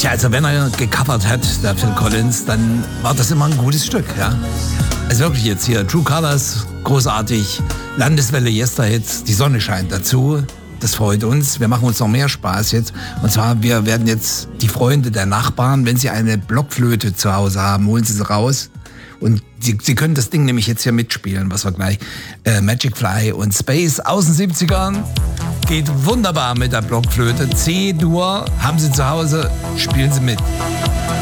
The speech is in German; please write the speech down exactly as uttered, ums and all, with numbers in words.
Tja, also wenn er gecovert hat, der Phil Collins, dann war das immer ein gutes Stück, ja. Also wirklich jetzt hier, True Colors, großartig, Landeswelle, Yesterhits, die Sonne scheint dazu. Das freut uns. Wir machen uns noch mehr Spaß jetzt. Und zwar, wir werden jetzt die Freunde der Nachbarn, wenn sie eine Blockflöte zu Hause haben, holen sie sie raus. Und sie, sie können das Ding nämlich jetzt hier mitspielen, was wir gleich, äh, Magic Fly und Space aus den siebzigern. Geht wunderbar mit der Blockflöte. C-Dur haben sie zu Hause, spielen sie mit.